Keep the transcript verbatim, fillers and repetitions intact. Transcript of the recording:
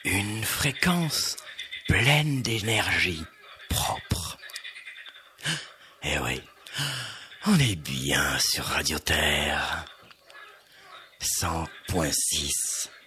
Une fréquence pleine d'énergie propre. Eh oui, on est bien sur Radio Terre. cent point six.